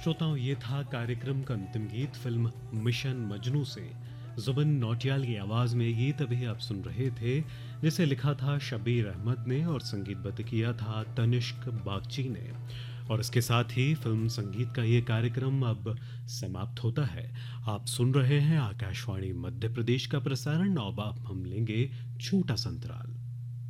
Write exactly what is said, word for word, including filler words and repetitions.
श्रोताओं, ये था कार्यक्रम का अंतिम गीत फिल्म मिशन मजनू से। जुबिन नौटियाल की आवाज में ये गीत अभी आप सुन रहे थे, जिसे लिखा था शबीर अहमद ने और संगीतबद्ध किया था तनिष्क बागची ने। और इसके साथ ही फिल्म संगीत का ये कार्यक्रम अब समाप्त होता है। आप सुन रहे हैं आकाशवाणी मध्य प्रदेश का प्रसारण। अब आप हम लेंगे छोटा संतराल।